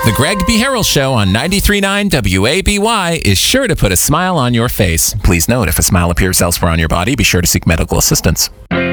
The Greg B. Harrell Show on 93.9 WABY is sure to put a smile on your face. Please note, if a smile appears elsewhere on your body, be sure to seek medical assistance.